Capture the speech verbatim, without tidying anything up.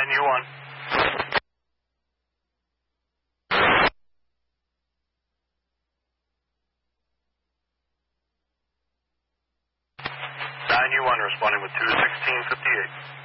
nine U one. nine U one responding with two sixteen fifty-eight.